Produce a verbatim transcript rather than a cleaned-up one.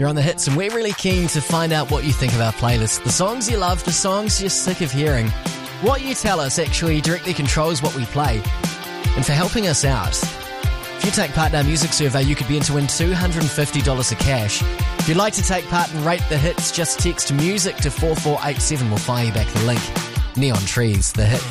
You're on The Hits, and we're really keen to find out what you think of our playlist. The songs you love, the songs you're sick of hearing. What you tell us actually directly controls what we play. And for helping us out, if you take part in our music survey, you could be in to win two hundred fifty dollars of cash. If you'd like to take part and rate The Hits, just text music to four four eight seven. We'll fire you back the link. Neon Trees, The Hits.